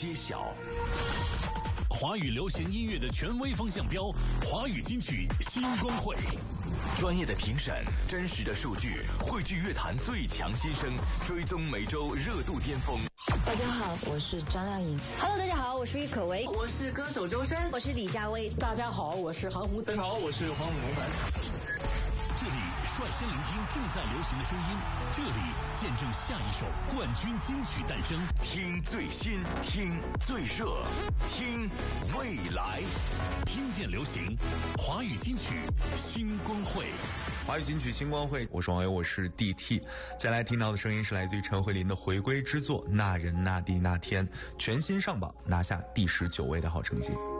揭晓。华语流行音乐的权威风向标，华语金曲星光会。专业的评审，真实的数据，汇聚乐坛最强新声，追踪每周热度巅峰。 大家好，我是张靓颖。 Hello， 大家好，我是郁可唯， 我是歌手周深， 我是李佳薇。 大家好，我是韩红。 大家好，我是黄伟文。 这里率先聆听正在流行的声音，这里见证下一首冠军金曲诞生。听最新，听最热，听未来，听见流行，华语金曲星光会。 华语金曲星光会，我是王伟，我是 DT。接下来听到的声音是来自于陈慧琳的回归之作《那人那地那天》，全新上榜，拿下第19位的好成绩。